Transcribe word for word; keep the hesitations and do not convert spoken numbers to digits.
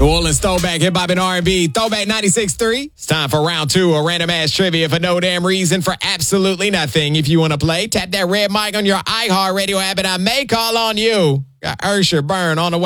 New Orleans Throwback, Hip Hop and R and B, Throwback ninety-six point three. It's time for round two of Random Ass Trivia for no damn reason for absolutely nothing. If you want to play, tap that red mic on your iHeartRadio app and I may call on you. Got Usher Burn on the way.